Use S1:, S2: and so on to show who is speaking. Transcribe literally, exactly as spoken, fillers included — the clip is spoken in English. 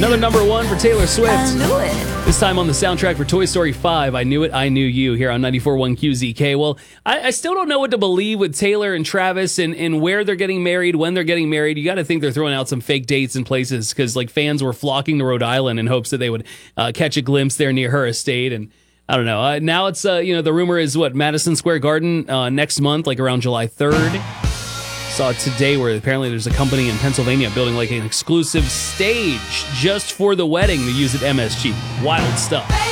S1: Another number one for Taylor Swift.
S2: I knew it.
S1: This time on the soundtrack for Toy Story five, I Knew It, I Knew You, here on ninety-four point one Q Z K. Well, I, I still don't know what to believe with Taylor and Travis and, and where they're getting married, when they're getting married. You got to think they're throwing out some fake dates and places because like fans were flocking to Rhode Island in hopes that they would uh, catch a glimpse there near her estate. And I don't know. Uh, now it's, uh, you know, the rumor is what, Madison Square Garden uh, next month, like around July third. Saw it today where apparently there's a company in Pennsylvania building like an exclusive stage just for the wedding to use at M S G. Wild stuff.